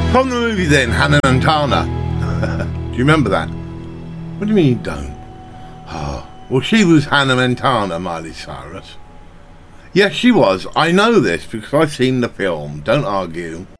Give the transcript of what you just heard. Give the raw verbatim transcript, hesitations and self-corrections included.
From the movie then, Hannah Montana. Do you remember that? What do you mean you don't? Oh, well, she was Hannah Montana, Miley Cyrus. Yes, she was. I know this because I've seen the film. Don't argue.